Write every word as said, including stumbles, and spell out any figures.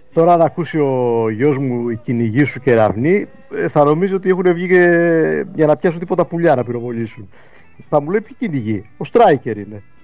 Τώρα να ακούσει ο γιος μου η κυνηγή σου κεραυνή, θα νομίζει ότι έχουν βγει και... για να πιάσουν τίποτα πουλιά να πυροβολήσουν. Θα μου λέει ποιοι κυνηγοί, ο Στράικερ είναι.